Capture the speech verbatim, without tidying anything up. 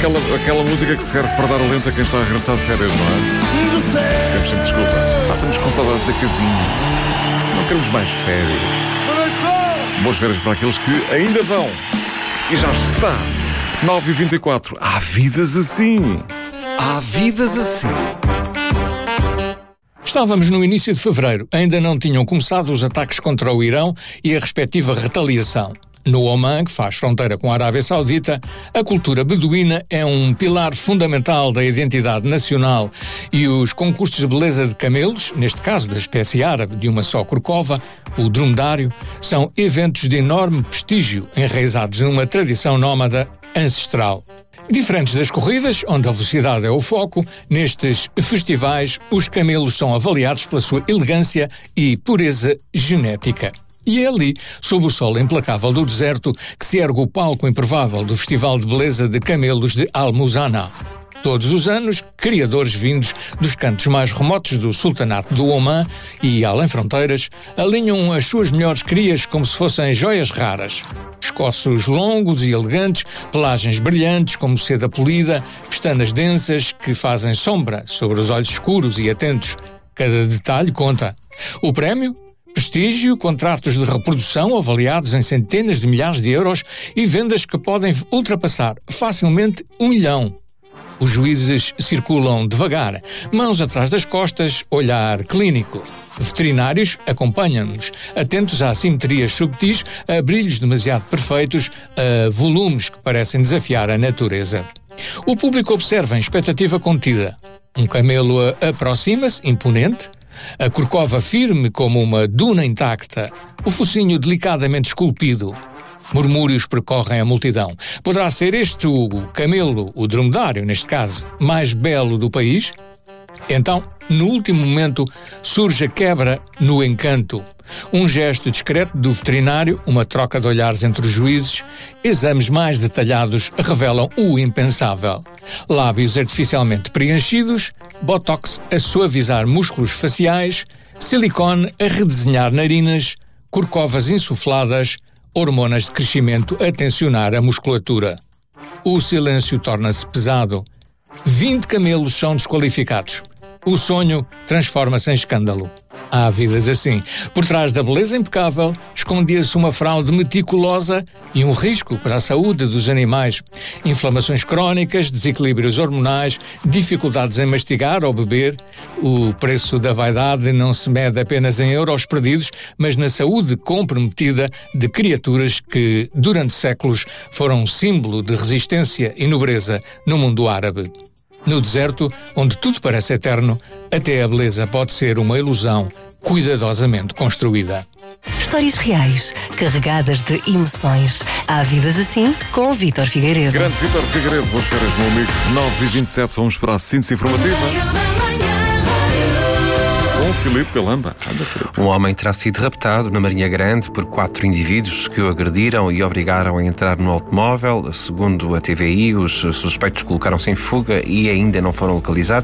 aquela, aquela música que serve para dar alento a quem está a regressar de férias, não é? Temos sempre desculpa. Ah, estamos com saudades da casinha. Não queremos mais férias. Boas férias para aqueles que ainda vão. E já está. nove e vinte e quatro. Há vidas assim. Há vidas assim. Estávamos no início de fevereiro. Ainda não tinham começado os ataques contra o Irão e a respectiva retaliação. No Omã, que faz fronteira com a Arábia Saudita, a cultura beduína é um pilar fundamental da identidade nacional e os concursos de beleza de camelos, neste caso da espécie árabe de uma só corcova, o dromedário, são eventos de enorme prestígio enraizados numa tradição nómada ancestral. Diferentes das corridas, onde a velocidade é o foco, nestes festivais os camelos são avaliados pela sua elegância e pureza genética. E é ali, sob o sol implacável do deserto, que se ergue o palco improvável do Festival de Beleza de Camelos de Al-Muzana. Todos os anos, criadores vindos dos cantos mais remotos do Sultanato do Omã e além fronteiras, alinham as suas melhores crias como se fossem joias raras. Pescoços longos e elegantes, pelagens brilhantes como seda polida, pestanas densas que fazem sombra sobre os olhos escuros e atentos. Cada detalhe conta. O prémio? Prestígio, contratos de reprodução avaliados em centenas de milhares de euros e vendas que podem ultrapassar facilmente um milhão. Os juízes circulam devagar, mãos atrás das costas, olhar clínico. Veterinários acompanham-nos, atentos a assimetrias subtis, a brilhos demasiado perfeitos, a volumes que parecem desafiar a natureza. O público observa em expectativa contida. Um camelo aproxima-se, imponente, a corcova firme como uma duna intacta, o focinho delicadamente esculpido. Murmúrios percorrem a multidão. Poderá ser este o camelo, o dromedário neste caso, mais belo do país? Então, no último momento, surge a quebra no encanto. Um gesto discreto do veterinário, uma troca de olhares entre os juízes, exames mais detalhados revelam o impensável. Lábios artificialmente preenchidos, botox a suavizar músculos faciais, silicone a redesenhar narinas, corcovas insufladas, hormonas de crescimento a tensionar a musculatura. O silêncio torna-se pesado. vinte camelos são desqualificados. O sonho transforma-se em escândalo. Há vidas assim. Por trás da beleza impecável, escondia-se uma fraude meticulosa e um risco para a saúde dos animais. Inflamações crónicas, desequilíbrios hormonais, dificuldades em mastigar ou beber. O preço da vaidade não se mede apenas em euros perdidos, mas na saúde comprometida de criaturas que, durante séculos, foram símbolo de resistência e nobreza no mundo árabe. No deserto, onde tudo parece eterno, até a beleza pode ser uma ilusão cuidadosamente construída. Histórias reais, carregadas de emoções. Há vidas assim, com o Vítor Figueiredo. Grande Vítor Figueiredo, boas férias, meu amigo. nove e vinte e sete, vamos para a síntese informativa. Com Filipe Galamba. Anda, Filipe. Um homem terá sido raptado na Marinha Grande por quatro indivíduos que o agrediram e obrigaram a entrar no automóvel. Segundo a T V I, os suspeitos colocaram-se em fuga e ainda não foram localizados.